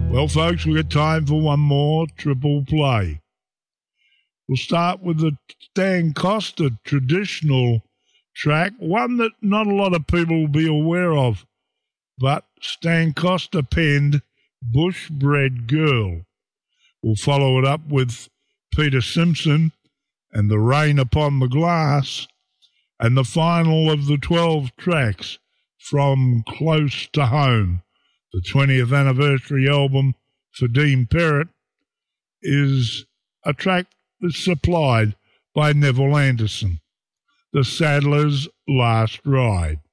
Well, folks, we've got time for one more triple play. We'll start with the Stan Costa traditional track, one that not a lot of people will be aware of, but Stan Costa penned Bushbred Girl. We'll follow it up with Peter Simpson and The Rain Upon the Glass, and the final of the 12 tracks from Close to Home, the 20th anniversary album for Dean Perrott, is a track that's supplied by Neville Anderson, The Saddler's Last Ride.